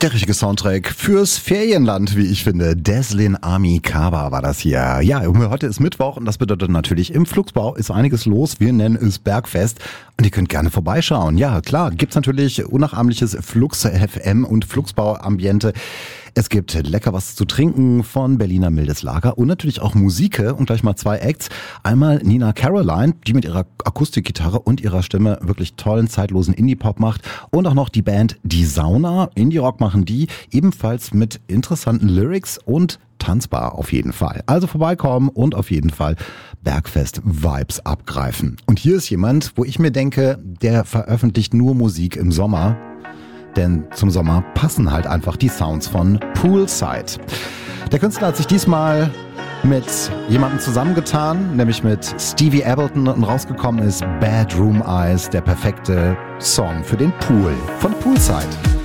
Der richtige Soundtrack fürs Ferienland, wie ich finde. Deslin Army Kaba war das hier. Ja, heute ist Mittwoch und das bedeutet natürlich, im Flugsbau ist einiges los. Wir nennen es Bergfest und ihr könnt gerne vorbeischauen. Ja, klar, gibt's natürlich unnachahmliches Flux-FM und Flugsbau-Ambiente. Es gibt lecker was zu trinken von Berliner Mildes Lager und natürlich auch Musik und gleich mal 2 Acts. Einmal Nina Caroline, die mit ihrer Akustikgitarre und ihrer Stimme wirklich tollen, zeitlosen Indie-Pop macht. Und auch noch die Band Die Sauna. Indie-Rock machen die, ebenfalls mit interessanten Lyrics und tanzbar auf jeden Fall. Also vorbeikommen und auf jeden Fall Bergfest-Vibes abgreifen. Und hier ist jemand, wo ich mir denke, der veröffentlicht nur Musik im Sommer. Denn zum Sommer passen halt einfach die Sounds von Poolside. Der Künstler hat sich diesmal mit jemandem zusammengetan, nämlich mit Stevie Ableton, und rausgekommen ist Bedroom Eyes, der perfekte Song für den Pool von Poolside.